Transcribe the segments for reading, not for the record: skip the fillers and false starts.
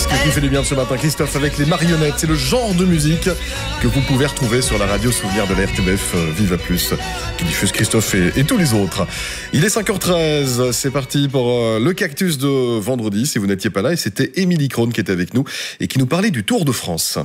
qu'est-ce qui fait du bien ce matin. Christophe avec les marionnettes, c'est le genre de musique que vous pouvez retrouver sur la radio souvenir de la RTBF Viva Plus, qui diffuse Christophe et tous les autres. Il est 5h13, c'est parti pour le cactus de vendredi, si vous n'étiez pas là, et c'était Émilie Krohn qui était avec nous et qui nous parlait du Tour de France.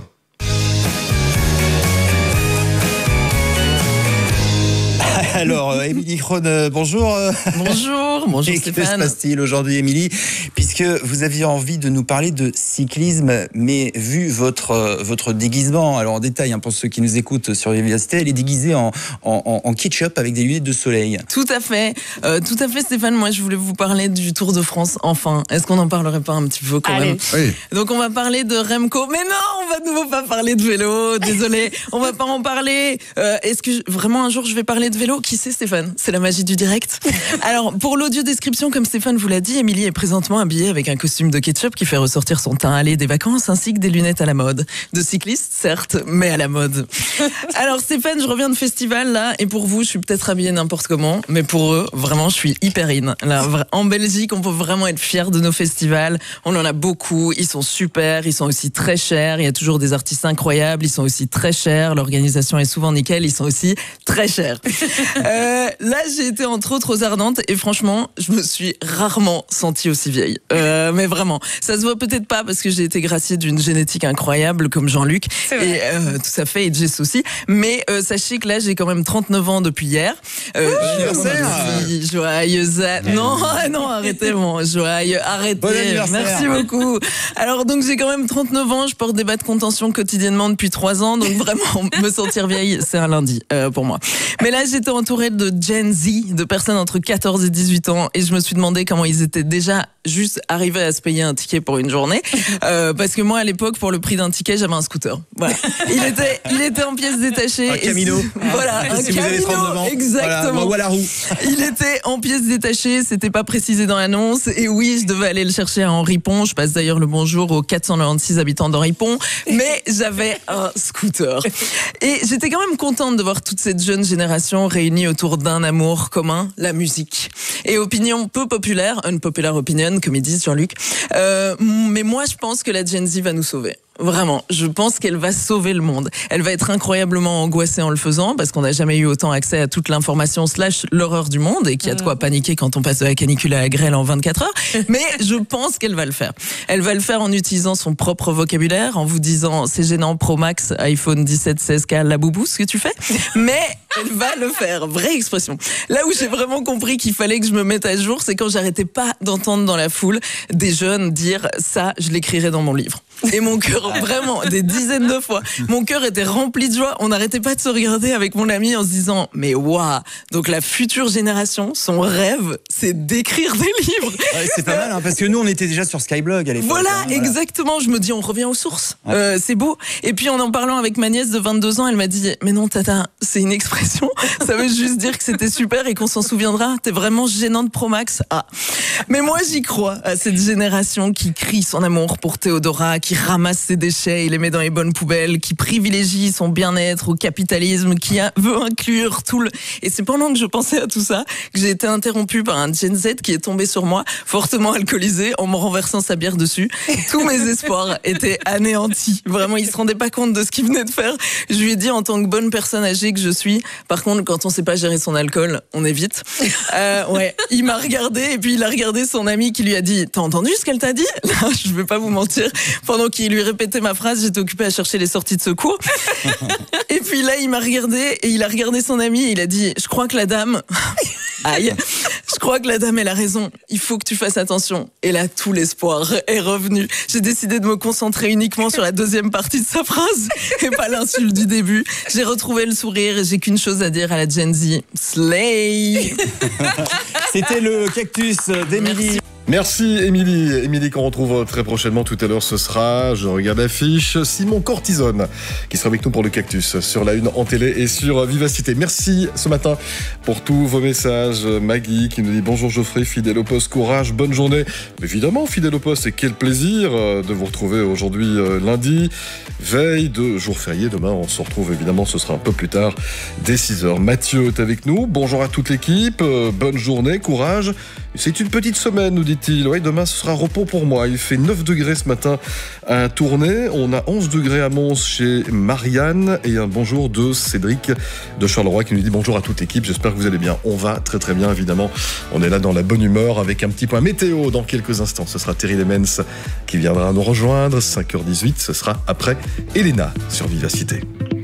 Alors, Émilie Krohn, bonjour. Bonjour Et Stéphane. que se passe-t-il aujourd'hui, Émilie? Puisque vous aviez envie de nous parler de cyclisme, mais vu votre déguisement, alors en détail, pour ceux qui nous écoutent sur Vivacité, elle est déguisée en ketchup avec des lunettes de soleil. Tout à fait Stéphane, moi je voulais vous parler du Tour de France, enfin. Est-ce qu'on n'en parlerait pas un petit peu quand même? Oui. Donc on va parler de Remco, mais non, on va de nouveau pas parler de vélo, désolé, on va pas en parler. Est-ce que vraiment un jour je vais parler de vélo? Qui sait Stéphane? C'est la magie du direct. Alors pour l'audio description, comme Stéphane vous l'a dit, Émilie est présentement habillée avec un costume de ketchup qui fait ressortir son teint allé des vacances ainsi que des lunettes à la mode. De cycliste certes, mais à la mode. Alors Stéphane, je reviens de festival là, et pour vous je suis peut-être habillée n'importe comment, mais pour eux vraiment je suis hyper in. Là, en Belgique on peut vraiment être fiers de nos festivals, on en a beaucoup, ils sont super, ils sont aussi très chers, il y a toujours des artistes incroyables, ils sont aussi très chers, l'organisation est souvent nickel, ils sont aussi très chers. Là j'ai été entre autres aux Ardentes et franchement je me suis rarement sentie aussi vieille, mais vraiment ça se voit peut-être pas parce que j'ai été graciée d'une génétique incroyable comme Jean-Luc et tout à fait, et Jess aussi, mais sachez que là j'ai quand même 39 ans depuis hier. Joyeuse non arrêtez arrêtez, bon anniversaire. Merci beaucoup. Alors donc j'ai quand même 39 ans, je porte des bas de contention quotidiennement depuis 3 ans, donc vraiment me sentir vieille c'est un lundi pour moi. Mais là j'étais entourée de Gen Z, de personnes entre 14 et 18 ans, et je me suis demandé comment ils étaient déjà juste arrivés à se payer un ticket pour une journée, parce que moi à l'époque pour le prix d'un ticket j'avais un scooter. Voilà. Il était en pièces détachées. Un Camino. Voilà, un si Camino, vous avez 39 ans. exactement. Voilà, roue. Il était en pièces détachées, c'était pas précisé dans l'annonce, et oui, je devais aller le chercher à Henri Pont. Je passe d'ailleurs le bonjour aux 496 habitants d'Henri Pont, mais j'avais un scooter. Et j'étais quand même contente de voir toute cette jeune génération réunie autour d'un amour commun, la musique. Et opinion peu populaire, unpopular opinion, comme ils disent Jean-Luc, mais moi je pense que la Gen Z va nous sauver. Vraiment, je pense qu'elle va sauver le monde. Elle va être incroyablement angoissée en le faisant parce qu'on n'a jamais eu autant accès à toute l'information / l'horreur du monde, et qu'il y a de quoi paniquer quand on passe de la canicule à la grêle en 24 heures. Mais je pense qu'elle va le faire. Elle va le faire en utilisant son propre vocabulaire, en vous disant c'est gênant, Pro Max, iPhone 17, 16K, la boubou, ce que tu fais. Mais elle va le faire, vraie expression. Là où j'ai vraiment compris qu'il fallait que je me mette à jour, c'est quand j'arrêtais pas d'entendre dans la foule des jeunes dire ça, je l'écrirai dans mon livre. Et mon cœur, vraiment, des dizaines de fois, mon cœur était rempli de joie. On n'arrêtait pas de se regarder avec mon ami en se disant mais waouh, donc la future génération, son rêve, c'est d'écrire des livres. Ouais, c'est pas mal, parce que nous on était déjà sur Skyblog à l'époque. Voilà, exactement. Je me dis on revient aux sources. C'est beau. Et puis en parlant avec ma nièce de 22 ans, elle m'a dit mais non tata, c'est une expression. Ça veut juste dire que c'était super et qu'on s'en souviendra. T'es vraiment gênante Pro Max. Ah. Mais moi j'y crois à cette génération qui crie son amour pour Théodora, qui ramasse ses déchets et les met dans les bonnes poubelles, qui privilégie son bien-être au capitalisme, qui veut inclure tout le... Et c'est pendant que je pensais à tout ça que j'ai été interrompue par un Gen Z qui est tombé sur moi, fortement alcoolisé, en me renversant sa bière dessus. Tous mes espoirs étaient anéantis. Vraiment, il se rendait pas compte de ce qu'il venait de faire. Je lui ai dit en tant que bonne personne âgée que je suis, par contre, quand on sait pas gérer son alcool, on évite. Ouais, il m'a regardé et puis il a regardé son ami qui lui a dit « T'as entendu ce qu'elle t'a dit ?» Là, je vais pas vous mentir. Pendant qu'il lui répétait ma phrase, j'étais occupée à chercher les sorties de secours. Et puis là, il m'a regardé et il a regardé son ami et il a dit « Je crois que la dame... » Aïe, je crois que la dame, elle a raison. Il faut que tu fasses attention. Et là, tout l'espoir est revenu. J'ai décidé de me concentrer uniquement sur la deuxième partie de sa phrase et pas l'insulte du début. J'ai retrouvé le sourire et j'ai qu'une chose à dire à la Gen Z. Slay. C'était le cactus d'Émilie. Merci Émilie. Émilie qu'on retrouve très prochainement. Tout à l'heure ce sera, je regarde l'affiche, Simon Cortisone qui sera avec nous pour le cactus sur la une en télé et sur Vivacité. Merci ce matin pour tous vos messages. Maggie qui nous dit bonjour Geoffrey, fidèle au poste, courage, bonne journée. Évidemment fidèle au poste, et quel plaisir de vous retrouver aujourd'hui lundi, veille de jour férié. Demain on se retrouve évidemment, ce sera un peu plus tard dès 6h. Mathieu est avec nous, bonjour à toute l'équipe, bonne journée, courage C'est une petite semaine, nous dit-il. Oui, demain, ce sera repos pour moi. Il fait 9 degrés ce matin à Tournai. On a 11 degrés à Mons chez Marianne. Et un bonjour de Cédric de Charleroi qui nous dit bonjour à toute l'équipe. J'espère que vous allez bien. On va très très bien, évidemment. On est là dans la bonne humeur avec un petit point météo dans quelques instants. Ce sera Thierry Lemens qui viendra nous rejoindre. 5h18, ce sera après Elena sur Vivacité.